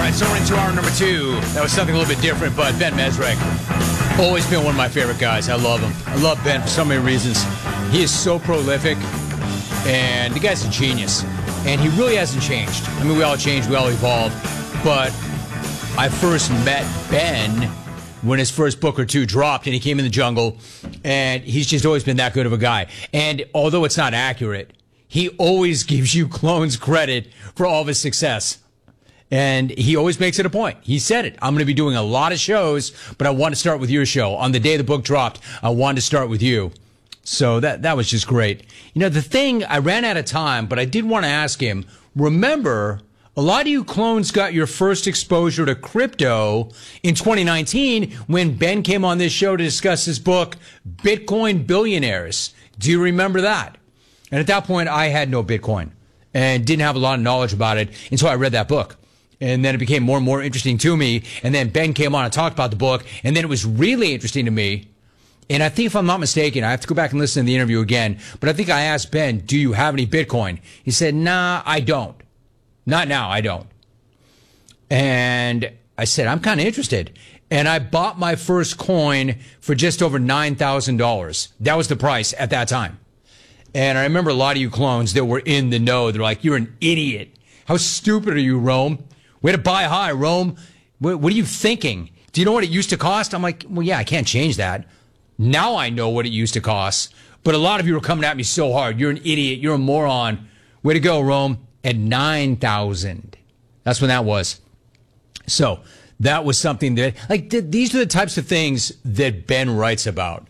right, so we're into hour number 2. That was something a little bit different, but Ben Mesrich, always been one of my favorite guys. I love him. I love Ben for so many reasons. He is so prolific, and the guy's a genius. And he really hasn't changed. I mean, we all change, we all evolve. But I first met Ben when his first book or two dropped, and he came in the jungle, and he's just always been that good of a guy. And although it's not accurate, he always gives you clones credit for all of his success. And he always makes it a point. He said it. I'm going to be doing a lot of shows, but I want to start with your show. On the day the book dropped, I wanted to start with you. So that was just great. You know, the thing, I ran out of time, but I did want to ask him, remember, a lot of you clones got your first exposure to crypto in 2019 when Ben came on this show to discuss his book, Bitcoin Billionaires. Do you remember that? And at that point, I had no Bitcoin and didn't have a lot of knowledge about it until I read that book. And then it became more and more interesting to me. And then Ben came on and talked about the book. And then it was really interesting to me. And I think, if I'm not mistaken, I have to go back and listen to the interview again, but I think I asked Ben, do you have any Bitcoin? He said, nah, I don't. Not now, I don't. And I said, I'm kind of interested. And I bought my first coin for just over $9,000. That was the price at that time. And I remember a lot of you clones that were in the know. They're like, you're an idiot. How stupid are you, Rome? Way to buy high, Rome. What are you thinking? Do you know what it used to cost? I'm like, well, yeah, I can't change that. Now I know what it used to cost. But a lot of you were coming at me so hard. You're an idiot. You're a moron. Way to go, Rome. At 9,000. That's when that was. So that was something that, like, these are the types of things that Ben writes about.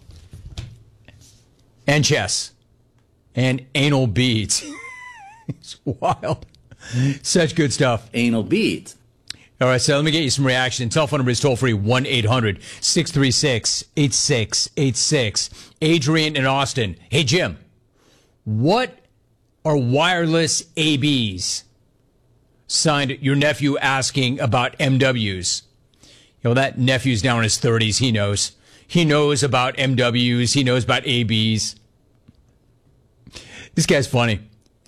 And chess. And anal beads. It's wild. Such good stuff. Anal beads. All right, so let me get you some reaction. Telephone number is toll-free, 1-800-636-8686. Adrian in Austin. Hey, Jim, what are wireless ABs? Signed, your nephew asking about MWs. You know, that nephew's down in his 30s. He knows. He knows about MWs. He knows about ABs. This guy's funny.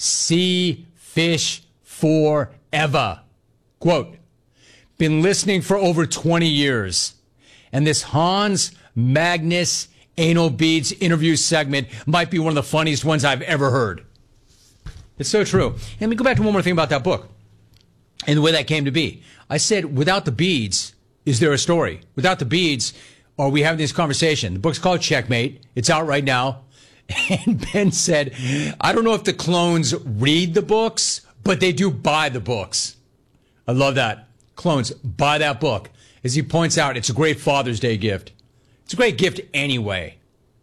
See fish forever. Quote, been listening for over 20 years. And this Hans Magnus Anal Beads interview segment might be one of the funniest ones I've ever heard. It's so true. And let me go back to one more thing about that book and the way that came to be. I said, without the beads, is there a story? Without the beads, are we having this conversation? The book's called Checkmate. It's out right now. And Ben said, I don't know if the clones read the books, but they do buy the books. I love that. Clones, buy that book. As he points out, it's a great Father's Day gift. It's a great gift anyway.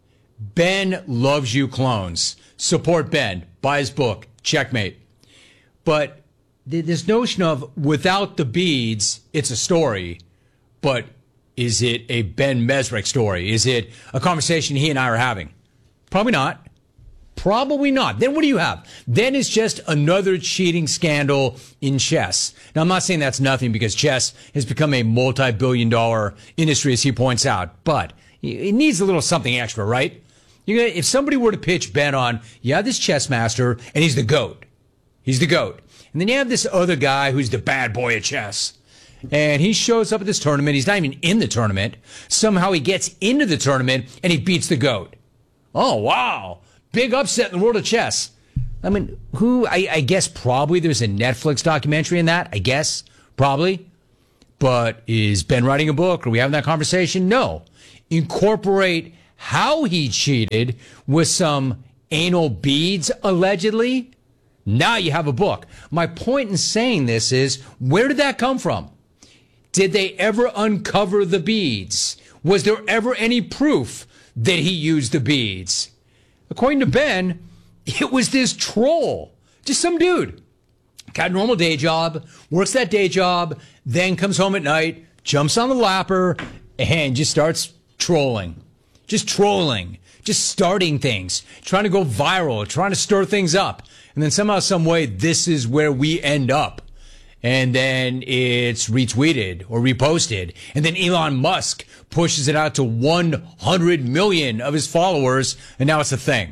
Ben loves you, clones. Support Ben. Buy his book, Checkmate. But this notion of without the beads, it's a story. But is it a Ben Mesrich story? Is it a conversation he and I are having? Probably not. Probably not. Then what do you have? Then it's just another cheating scandal in chess. Now, I'm not saying that's nothing because chess has become a multi-billion-dollar industry, as he points out. But it needs a little something extra, right? If somebody were to pitch Ben on, yeah, this chess master, and he's the GOAT. He's the GOAT. And then you have this other guy who's the bad boy of chess. And he shows up at this tournament. He's not even in the tournament. Somehow he gets into the tournament, and he beats the GOAT. Oh, wow. Big upset in the world of chess. I mean, I guess probably there's a Netflix documentary in that. I guess. Probably. But is Ben writing a book? Are we having that conversation? No. Incorporate how he cheated with some anal beads, allegedly. Now you have a book. My point in saying this is, where did that come from? Did they ever uncover the beads? Was there ever any proof that he used the beads? According to Ben, it was this troll. Just some dude. Got a normal day job, works that day job, then comes home at night, jumps on the lapper, and just starts trolling. Just starting things, trying to go viral, trying to stir things up. And then somehow, some way, this is where we end up. And then it's retweeted or reposted. And then Elon Musk pushes it out to 100 million of his followers. And now it's a thing.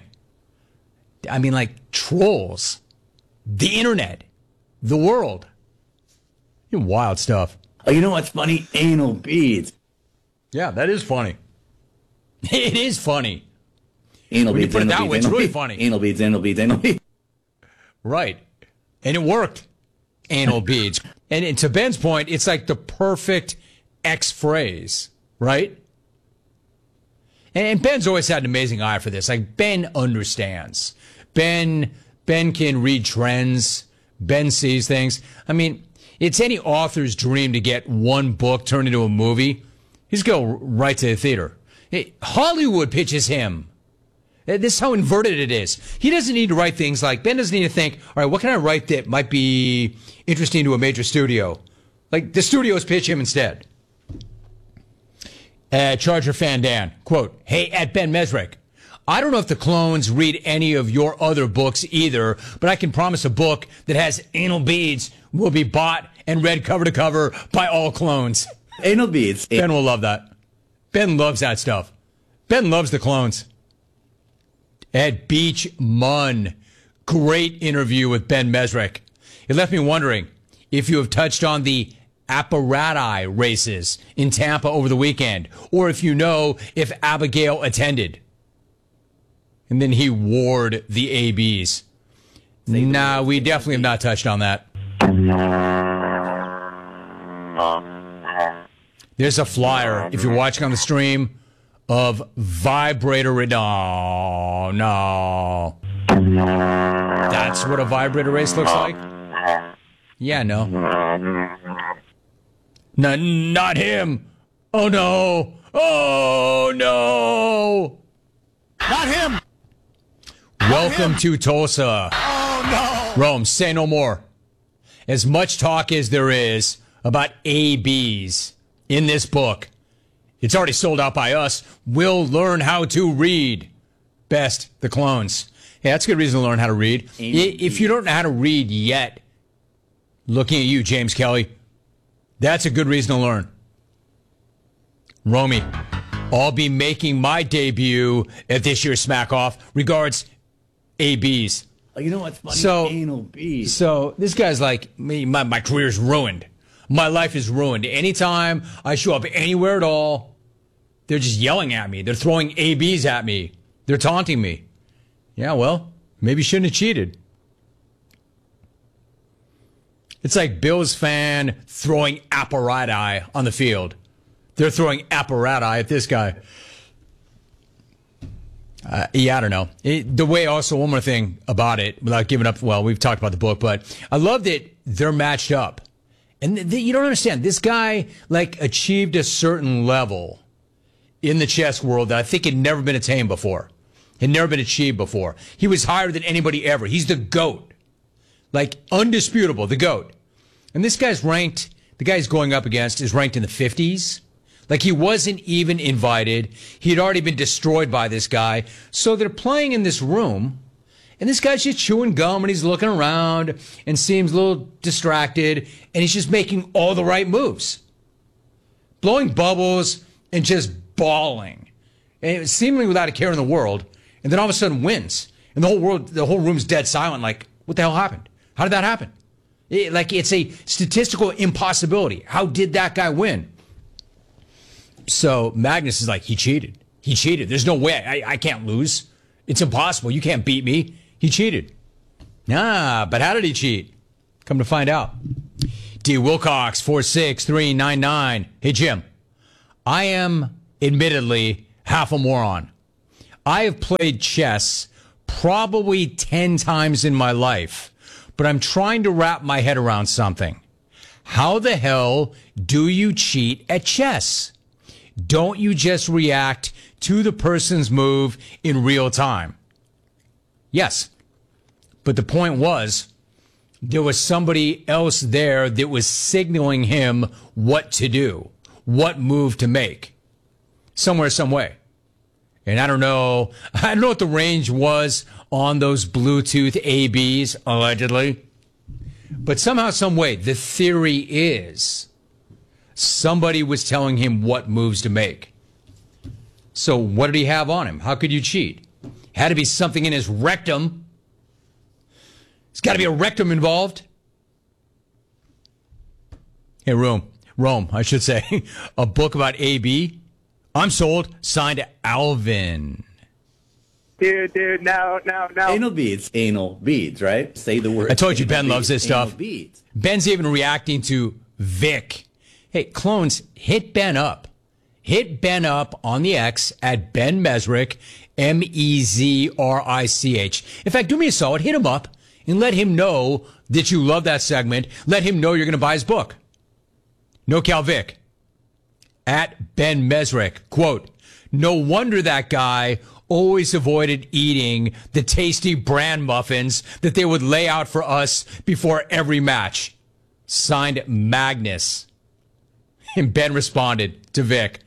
I mean, like, trolls, the internet, the world. Wild stuff. Oh, you know what's funny? Anal beads. Yeah, that is funny. It is funny. Anal When you beads, put it anal that beads, way, it's anal really beads. funny. Anal beads, anal beads, anal beads. Right. And it worked. Anal beads. And to Ben's point, it's like the perfect X phrase, right? And Ben's always had an amazing eye for this. Like, Ben understands. Ben can read trends. Ben sees things. I mean, it's any author's dream to get one book turned into a movie. He's go right to the theater. Hollywood pitches him. This is how inverted it is. He doesn't need to write things like, Ben doesn't need to think, all right, what can I write that might be interesting to a major studio? Like, the studios pitch him instead. Charger Fan Dan, quote, hey, at Ben Mesrick, I don't know if the clones read any of your other books either, but I can promise a book that has anal beads will be bought and read cover to cover by all clones. Anal beads. Ben will love that. Ben loves that stuff. Ben loves the clones. At Beach Munn, great interview with Ben Mesrick. It left me wondering if you have touched on the apparati races in Tampa over the weekend, or if you know if Abigail attended. And then he warred the ABs. Nah, we definitely have not touched on that. There's a flyer, if you're watching on the stream, of vibrator. No. That's what a vibrator race looks like? Yeah, no. No, not him. Oh, no. Oh, no. Not him. Welcome to Tulsa. Oh, no. Rome, say no more. As much talk as there is about ABs in this book, it's already sold out by us. We'll learn how to read. Best, the clones. Yeah, that's a good reason to learn how to read. If you don't know how to read yet, looking at you, James Kelly, that's a good reason to learn. Romy, I'll be making my debut at this year's Smack Off. Regards, ABs. Oh, you know what's funny? So, Anal beads. So this guy's like, me, my career's ruined. My life is ruined. Anytime I show up anywhere at all, they're just yelling at me. They're throwing ABs at me. They're taunting me. Yeah, well, maybe you shouldn't have cheated. It's like Bills fan throwing apparati on the field. They're throwing apparati at this guy. Yeah, I don't know. The way also, one more thing about it, without giving up, well, we've talked about the book, but I love that they're matched up. And you don't understand. This guy, like, achieved a certain level in the chess world that I think had never been attained before. Had never been achieved before. He was higher than anybody ever. He's the GOAT. Like, undisputable, the GOAT. And this guy's ranked, the guy he's going up against is ranked in the 50s. Like, he wasn't even invited. He had already been destroyed by this guy. So they're playing in this room, and this guy's just chewing gum, and he's looking around and seems a little distracted, and he's just making all the right moves. Blowing bubbles and just bawling. And seemingly without a care in the world, and then all of a sudden wins. And the whole room's dead silent, like, what the hell happened? How did that happen? It's a statistical impossibility. How did that guy win? So Magnus is like, he cheated. He cheated. There's no way. I can't lose. It's impossible. You can't beat me. He cheated. But how did he cheat? Come to find out. D. Wilcox, 46399. Hey, Jim. I am admittedly half a moron. I have played chess probably 10 times in my life, but I'm trying to wrap my head around something. How the hell do you cheat at chess? Don't you just react to the person's move in real time? Yes. But the point was, there was somebody else there that was signaling him what to do, what move to make, somewhere, some way. And I don't know what the range was on those Bluetooth ABs, allegedly. But somehow, some way, the theory is somebody was telling him what moves to make. So what did he have on him? How could you cheat? Had to be something in his rectum. There's got to be a rectum involved. Hey, Rome, I should say. A book about AB. I'm sold. Signed Alvin. Dude, no. Anal beads, right? Say the word. I told you anal Ben loves this anal stuff. Beads. Ben's even reacting to Vic. Hey, clones, hit Ben up. Hit Ben up on the X at Ben Mezrich, Mezrich. In fact, do me a solid, hit him up and let him know that you love that segment. Let him know you're going to buy his book. No Cal Vic. At Ben Mezrich, quote, no wonder that guy always avoided eating the tasty bran muffins that they would lay out for us before every match. Signed, Magnus. And Ben responded to Vic.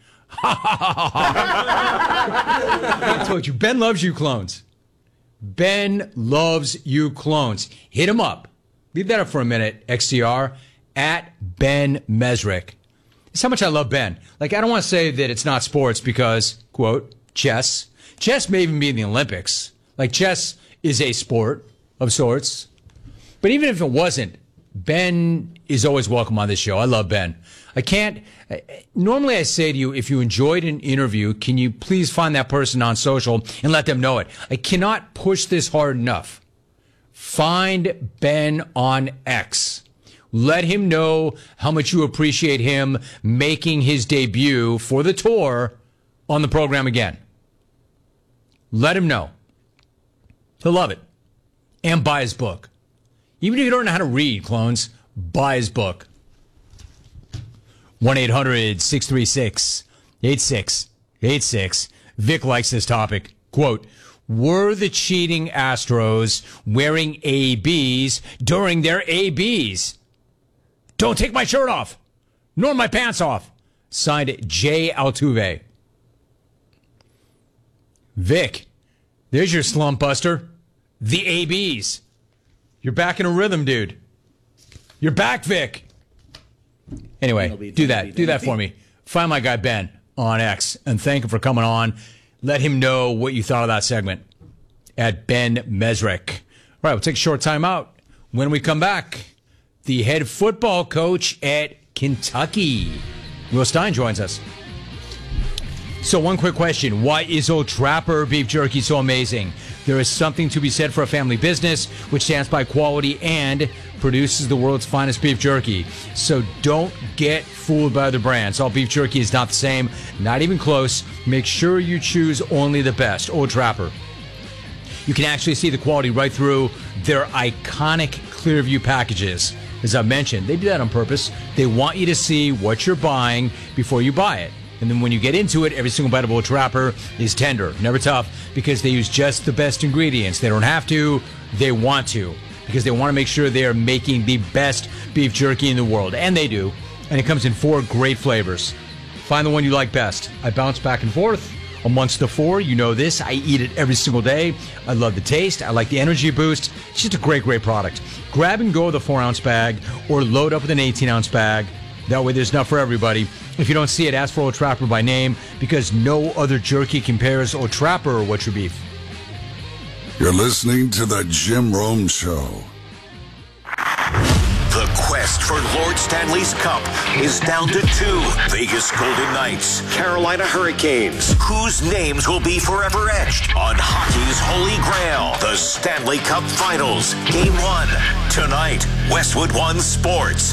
I told you, Ben loves you clones. Ben loves you clones. Hit him up. Leave that up for a minute, XTR, at Ben Mezrich. It's how much I love Ben. Like, I don't want to say that it's not sports because, quote, chess. Chess may even be in the Olympics. Like, chess is a sport of sorts. But even if it wasn't, Ben is always welcome on this show. I love Ben. Normally I say to you, if you enjoyed an interview, can you please find that person on social and let them know it? I cannot push this hard enough. Find Ben on X. Let him know how much you appreciate him making his debut for the tour on the program again. Let him know. He'll love it. And buy his book. Even if you don't know how to read, clones, buy his book. 1-800-636-8686. Vic likes this topic. Quote, were the cheating Astros wearing ABs during their ABs? Don't take my shirt off, nor my pants off. Signed, Jay Altuve. Vic, there's your slump buster. The ABs. You're back in a rhythm, dude. You're back, Vic. Anyway, do that for me. Find my guy Ben on X and thank him for coming on. Let him know what you thought of that segment at Ben Mezrich. All right, we'll take a short time out. When we come back, the head football coach at Kentucky, Will Stein, joins us. So one quick question. Why is Old Trapper beef jerky so amazing? There is something to be said for a family business which stands by quality and produces the world's finest beef jerky. So don't get fooled by other brands. All beef jerky is not the same, not even close. Make sure you choose only the best. Old Trapper. You can actually see the quality right through their iconic Clearview packages. As I mentioned, they do that on purpose. They want you to see what you're buying before you buy it. And then when you get into it, every single bite of Old Trapper is tender, never tough, because they use just the best ingredients. They don't have to, they want to, because they want to make sure they are making the best beef jerky in the world. And they do. And it comes in 4 great flavors. Find the one you like best. I bounce back and forth amongst the 4. You know this. I eat it every single day. I love the taste. I like the energy boost. It's just a great, great product. Grab and go the 4-ounce bag or load up with an 18-ounce bag. That way there's enough for everybody. If you don't see it, ask for Old Trapper by name because no other jerky compares Old Trapper or What's Your Beef. You're listening to The Jim Rome Show. The quest for Lord Stanley's Cup is down to 2. Vegas Golden Knights, Carolina Hurricanes. Whose names will be forever etched on hockey's holy grail? The Stanley Cup Finals. Game 1. Tonight, Westwood One Sports.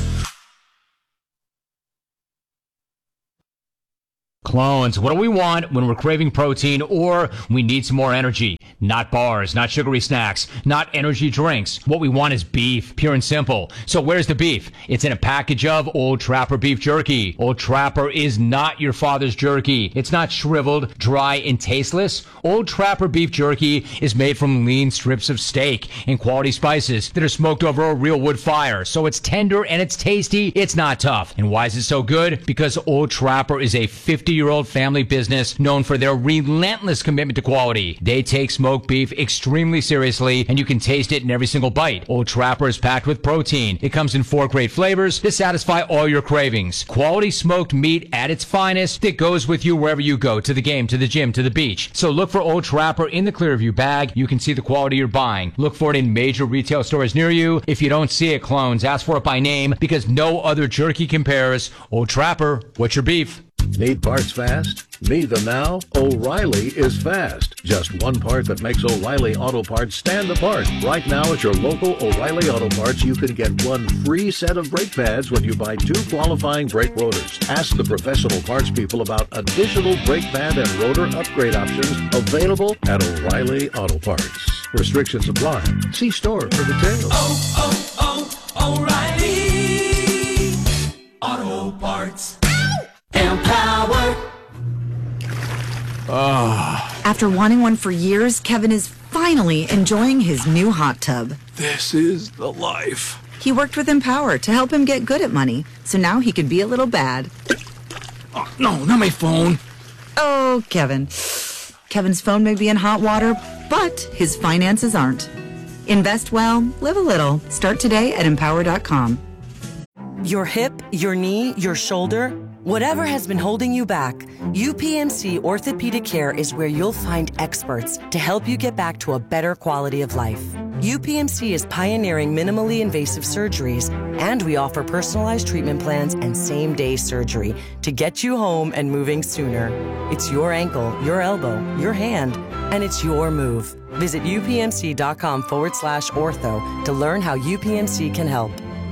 Clones, what do we want when we're craving protein or we need some more energy? Not bars, not sugary snacks, not energy drinks. What we want is beef, pure and simple. So where's the beef? It's in a package of Old Trapper beef jerky. Old Trapper is not your father's jerky. It's not shriveled, dry, and tasteless. Old Trapper beef jerky is made from lean strips of steak and quality spices that are smoked over a real wood fire. So it's tender and it's tasty. It's not tough. And why is it so good? Because Old Trapper is a 50 30-year-old family business known for their relentless commitment to quality. They take smoked beef extremely seriously, and you can taste it in every single bite. Old Trapper is packed with protein. It comes in 4 great flavors to satisfy all your cravings. Quality smoked meat at its finest that goes with you wherever you go, to the game, to the gym, to the beach. So look for Old Trapper in the Clearview bag. You can see the quality you're buying. Look for it in major retail stores near you. If you don't see it, clones, ask for it by name, because no other jerky compares. Old Trapper, what's your beef? Need parts fast? Need them now? O'Reilly is fast. Just one part that makes O'Reilly Auto Parts stand apart. Right now at your local O'Reilly Auto Parts, you can get 1 free set of brake pads when you buy 2 qualifying brake rotors. Ask the professional parts people about additional brake pad and rotor upgrade options available at O'Reilly Auto Parts. Restrictions apply. See store for details. O'Reilly Auto Parts. Empower. After wanting one for years, Kevin is finally enjoying his new hot tub. This is the life. He worked with Empower to help him get good at money, so now he can be a little bad. Oh, no, not my phone. Oh, Kevin. Kevin's phone may be in hot water, but his finances aren't. Invest well, live a little. Start today at Empower.com. Your hip, your knee, your shoulder, whatever has been holding you back, UPMC Orthopedic Care is where you'll find experts to help you get back to a better quality of life. UPMC is pioneering minimally invasive surgeries, and we offer personalized treatment plans and same-day surgery to get you home and moving sooner. It's your ankle, your elbow, your hand, and it's your move. Visit upmc.com/ortho to learn how UPMC can help.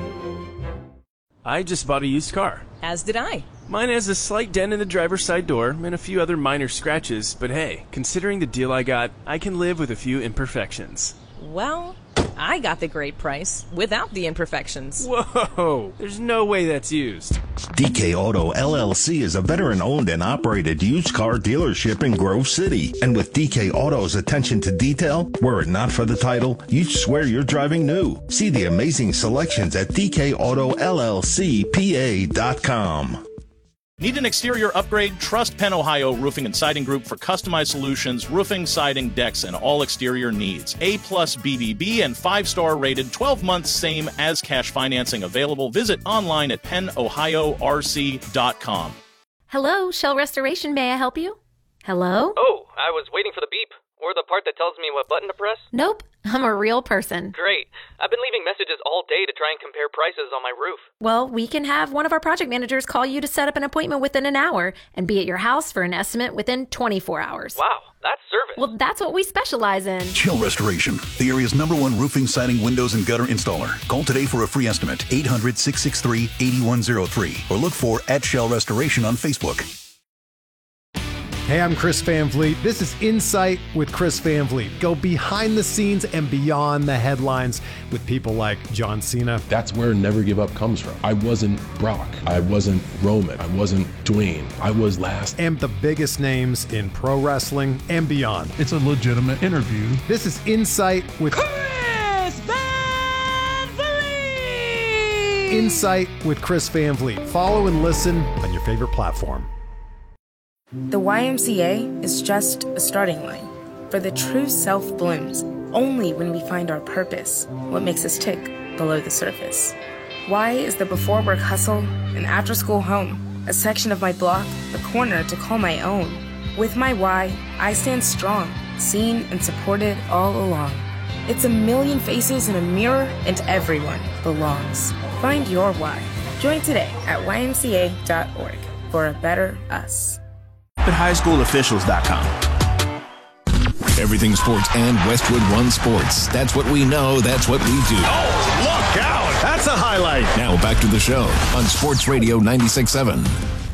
I just bought a used car. As did I. Mine has a slight dent in the driver's side door and a few other minor scratches, but hey, considering the deal I got, I can live with a few imperfections. Well, I got the great price without the imperfections. Whoa, there's no way that's used. DK Auto LLC is a veteran-owned and operated used car dealership in Grove City. And with DK Auto's attention to detail, were it not for the title, you'd swear you're driving new. See the amazing selections at DKAutoLLCPA.com. Need an exterior upgrade? Trust Penn Ohio Roofing and Siding Group for customized solutions, roofing, siding, decks, and all exterior needs. A+ BBB and 5-star rated, 12 months same as cash financing available. Visit online at pennohiorc.com. Hello, Shell Restoration. May I help you? Hello? Oh, I was waiting for the beep. Or the part that tells me what button to press? Nope, I'm a real person. Great. I've been leaving messages all day to try and compare prices on my roof. Well, we can have one of our project managers call you to set up an appointment within an hour and be at your house for an estimate within 24 hours. Wow, that's service. Well, that's what we specialize in. Shell Restoration, the area's #1 roofing, siding, windows, and gutter installer. Call today for a free estimate, 800-663-8103, or look for @Shell Restoration on Facebook. Hey, I'm Chris Van Vliet. This is Insight with Chris Van Vliet. Go behind the scenes and beyond the headlines with people like John Cena. That's where Never Give Up comes from. I wasn't Brock. I wasn't Roman. I wasn't Dwayne. I was last. And the biggest names in pro wrestling and beyond. It's a legitimate interview. This is Insight with Chris Van Vliet! Insight with Chris Van Vliet. Follow and listen on your favorite platform. The YMCA is just a starting line, for the true self blooms only when we find our purpose, what makes us tick below the surface. Y is the before work hustle, an after school home, a section of my block, a corner to call my own. With my Y, I stand strong, seen and supported all along. It's a million faces in a mirror, and everyone belongs. Find your Y. Join today at ymca.org for a better us. At highschoolofficials.com. Everything sports and Westwood One Sports. That's what we know. That's what we do. Oh, look out. That's a highlight. Now back to the show on Sports Radio 96.7.